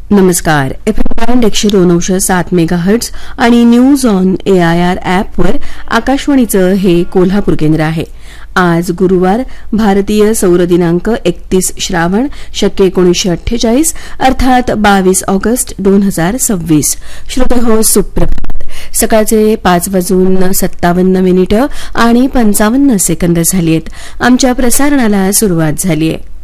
नमस्कार. FM 102.7 megahertz आणि news on AIR ॲपवर आकाशवाणीचं हे कोल्हापूर केंद्र आहे. आज गुरुवार, भारतीय सौर दिनांक 31 श्रावण, शके 1948 अर्थात 22 ऑगस्ट 2026. श्रोतेहो, सुप्रभात. सकाळचे 5:57 आणि 55 सेकंद झाली आहेत. आमच्या प्रसारणाला सुरुवात झाली आहे.